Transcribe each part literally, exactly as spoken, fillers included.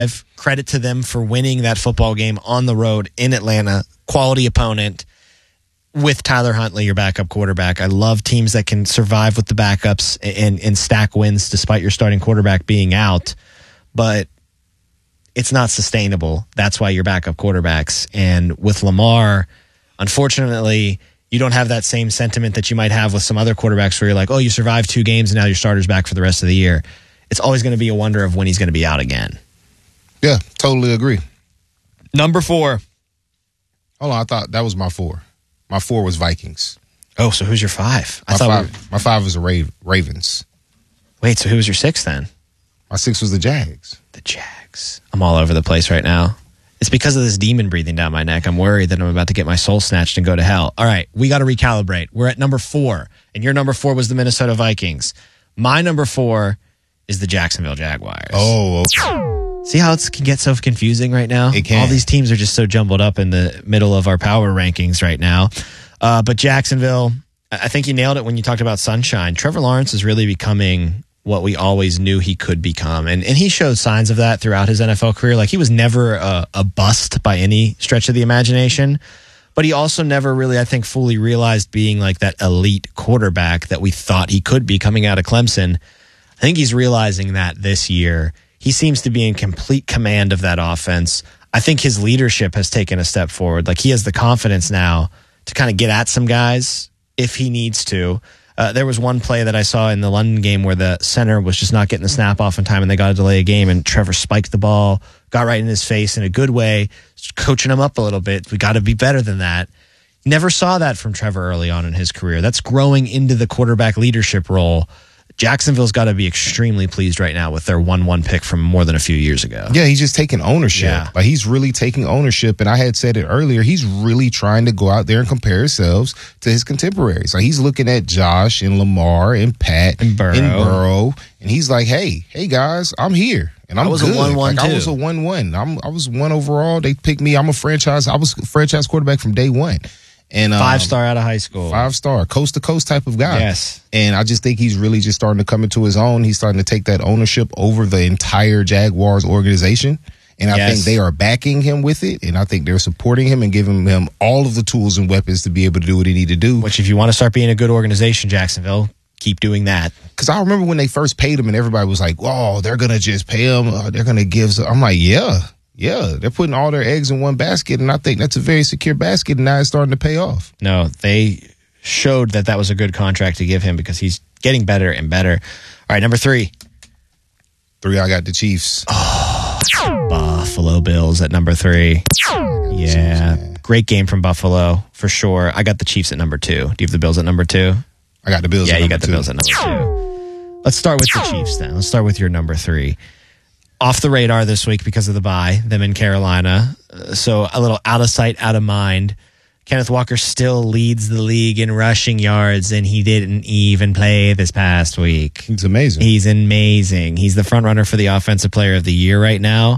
Credit to them for winning that football game on the road in Atlanta. Quality opponent with Tyler Huntley, your backup quarterback. I love teams that can survive with the backups and, and stack wins despite your starting quarterback being out. But it's not sustainable. That's why you're backup quarterbacks. And with Lamar, unfortunately, you don't have that same sentiment that you might have with some other quarterbacks where you're like, oh, you survived two games and now your starter's back for the rest of the year. It's always going to be a wonder of when he's going to be out again. Yeah, totally agree. Number four. Hold on, I thought that was my four. My four was Vikings. Oh, so who's your five? I My thought five, we were... my five was the Ra- Ravens. Wait, so who was your six then? My six was the Jags. The Jags. I'm all over the place right now. It's because of this demon breathing down my neck. I'm worried that I'm about to get my soul snatched and go to hell. All right, we got to recalibrate. We're at number four, and your number four was the Minnesota Vikings. My number four is the Jacksonville Jaguars. Oh, okay. See how it can get so confusing right now? It can. All these teams are just so jumbled up in the middle of our power rankings right now. Uh, but Jacksonville, I think you nailed it when you talked about sunshine. Trevor Lawrence is really becoming what we always knew he could become. And and he showed signs of that throughout his N F L career. Like, he was never a, a bust by any stretch of the imagination. But he also never really, I think, fully realized being like that elite quarterback that we thought he could be coming out of Clemson. I think he's realizing that this year. He seems to be in complete command of that offense. I think his leadership has taken a step forward. Like, he has the confidence now to kind of get at some guys if he needs to. Uh, there was one play that I saw in the London game where the center was just not getting the snap off in time and they got to delay a game, and Trevor spiked the ball, got right in his face in a good way, coaching him up a little bit. We got to be better than that. Never saw that from Trevor early on in his career. That's growing into the quarterback leadership role. Jacksonville's got to be extremely pleased right now with their one one pick from more than a few years ago. Yeah, he's just taking ownership. Yeah. Like, he's really taking ownership. And I had said it earlier, he's really trying to go out there and compare himself to his contemporaries. Like, he's looking at Josh and Lamar and Pat and Burrow. and, Burrow, and he's like, hey, hey guys, I'm here. And I'm I was good. a one one like, too. I was a one one. I'm I was one overall. They picked me. I'm a franchise. I was a franchise quarterback from day one. And um, Five star out of high school. Five star, coast to coast type of guy. Yes. And I just think he's really just starting to come into his own. He's starting to take that ownership over the entire Jaguars organization. And I Yes. think they are backing him with it. And I think they're supporting him and giving him all of the tools and weapons to be able to do what he need to do. Which, if you want to start being a good organization, Jacksonville, keep doing that. Because I remember when they first paid him and everybody was like, oh, they're going to just pay him. Uh, they're going to give. I'm like, yeah. Yeah, they're putting all their eggs in one basket, and I think that's a very secure basket, and now it's starting to pay off. No, they showed that that was a good contract to give him because he's getting better and better. All right, number three. Three, I got the Chiefs. Oh, Buffalo Bills at number three. Yeah, Chiefs, great game from Buffalo, for sure. I got the Chiefs at number two. Do you have the Bills at number two? I got the Bills yeah, at you number got the two. Bills at number two. Let's start with the Chiefs then. Let's start with your number three. Off the radar this week because of the bye, them in Carolina. Uh, so a little out of sight, out of mind. Kenneth Walker still leads the league in rushing yards, and he didn't even play this past week. It's amazing. He's amazing. He's the front runner for the Offensive Player of the Year right now.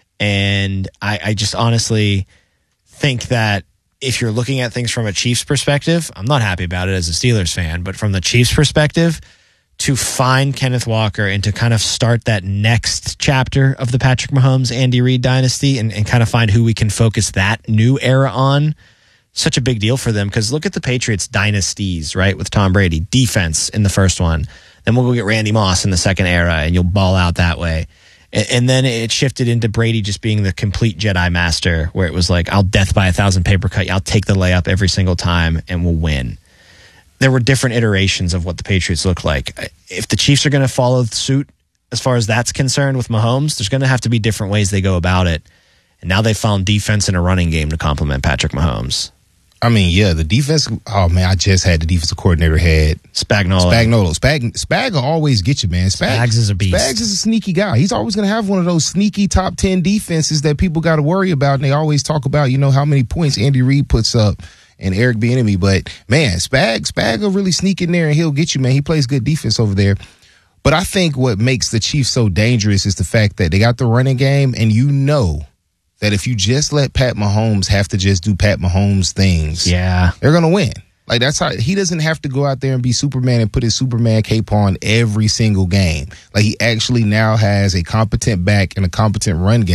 And I, I just honestly think that if you're looking at things from a Chiefs perspective, I'm not happy about it as a Steelers fan, but from the Chiefs perspective, to find Kenneth Walker and to kind of start that next chapter of the Patrick Mahomes, Andy Reid dynasty and, and kind of find who we can focus that new era on, such a big deal for them. Because look at the Patriots dynasties, right, with Tom Brady. Defense in the first one. Then we'll go get Randy Moss in the second era, and you'll ball out that way. And, and then it shifted into Brady just being the complete Jedi master, where it was like, I'll death by a thousand paper cut. I'll take the layup every single time, and we'll win. There were different iterations of what the Patriots looked like. If the Chiefs are going to follow suit as far as that's concerned with Mahomes, there's going to have to be different ways they go about it. And now they've found defense and a running game to complement Patrick Mahomes. I mean, yeah, the defense. Oh, man, I just had the defensive coordinator head. Spagnuolo. Spagnuolo. Spag, Spag will always get you, man. Spag, Spags is a beast. Spags is a sneaky guy. He's always going to have one of those sneaky top ten defenses that people got to worry about. And they always talk about, you know, how many points Andy Reid puts up and Eric Bieniemy. But, man, Spag, Spag will really sneak in there and he'll get you, man. He plays good defense over there. But I think what makes the Chiefs so dangerous is the fact that they got the running game, and you know that if you just let Pat Mahomes have to just do Pat Mahomes things, yeah, they're going to win. Like, that's how he doesn't have to go out there and be Superman and put his Superman cape on every single game. Like, he actually now has a competent back and a competent run game.